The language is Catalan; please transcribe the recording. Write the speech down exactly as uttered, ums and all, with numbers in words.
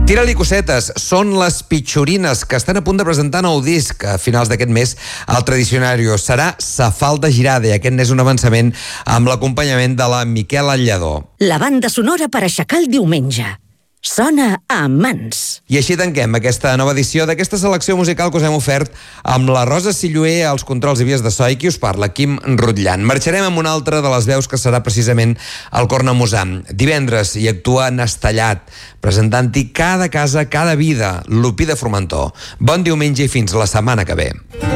Tira-li cosetes, són les Pitxorines, que estan a punt de presentar nou disc a finals d'aquest mes al Tradicionario. Serà Sa falda girada, i aquest n'és un avançament amb l'acompanyament de la Miquela Lledó. La banda sonora per aixecar el diumenge. Sona a mans. I així tanquem aquesta nova edició d'aquesta selecció musical que us hem ofert amb la Rosa Silluer als controls i vies de so i qui us parla, Quim Rutllant. Marxarem amb una altra de les veus que serà precisament el Cornamusam. Divendres hi actua Nastellat, presentant-hi Cada casa, cada vida, Lupí de Formentor. Bon diumenge i fins la setmana que ve.